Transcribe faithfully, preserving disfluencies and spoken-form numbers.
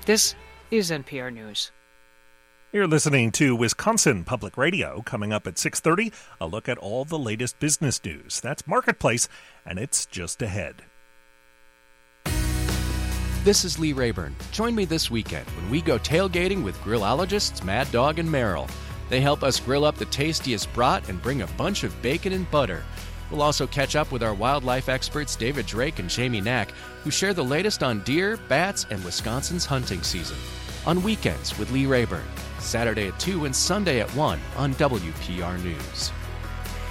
This is N P R News. You're listening to Wisconsin Public Radio. Coming up at six thirty, a look at all the latest business news. That's Marketplace, and it's just ahead. This is Lee Rayburn. Join me this weekend when we go tailgating with grillologists Mad Dog and Merrill. They help us grill up the tastiest brat and bring a bunch of bacon and butter. We'll also catch up with our wildlife experts David Drake and Jamie Knack, who share the latest on deer, bats, and Wisconsin's hunting season. On Weekends with Lee Rayburn, Saturday at two and Sunday at one on W P R News.